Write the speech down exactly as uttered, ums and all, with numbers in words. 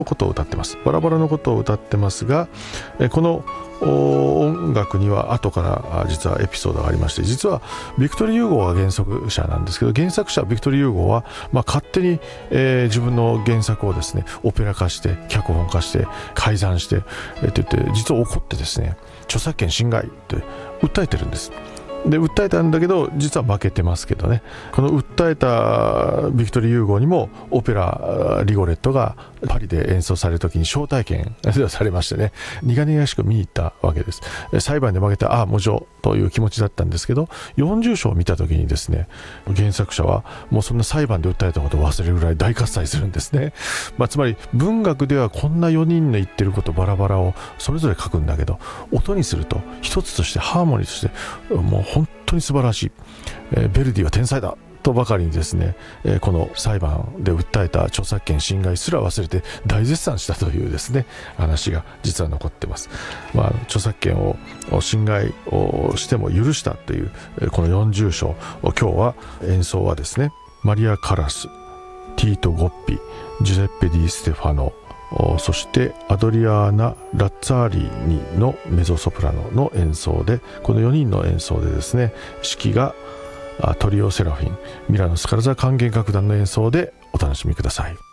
ことを歌ってます。バラバラのことを歌ってますが、えこの音楽には後から実はエピソードがありまして、実はビクトリー・ユーゴーが原作者なんですけど、原作者ビクトリー・ユーゴーは、まあ、勝手に、えー、自分の原作をですねオペラ化して脚本化して改ざんして、えー、って言って実は怒ってですね著作権侵害って訴えてるんです。で訴えたんだけど実は負けてますけどね。この訴えたビクトリー・ユーゴーにもオペラリゴレットがパリで演奏される時に招待券がされましてね、苦々しく見に行ったわけです。裁判で負けたああもちろんという気持ちだったんですけど、よんじゅう章を見た時にですね原作者はもうそんな裁判で訴えたことを忘れるぐらい大喝采するんですね。まあ、つまり文学ではこんなよにんの言ってることバラバラをそれぞれ書くんだけど、音にすると一つとしてハーモニーとしてもう本当に素晴らしい、えー、ベルディは天才だとばかりにですね、えー、この裁判で訴えた著作権侵害すら忘れて大絶賛したというですね話が実は残ってます。まあ、著作権を侵害をしても許したというこのよんじゅう章、今日は演奏はですねマリア・カラス、ティート・ゴッピ、ジュゼッペ・ディ・ステファノ、そしてアドリアーナ・ラッツァーリーニのメゾソプラノの演奏で、このよにんの演奏でですね、指揮がトリオ・セラフィン、ミラノ・スカルザ管弦楽団の演奏でお楽しみください。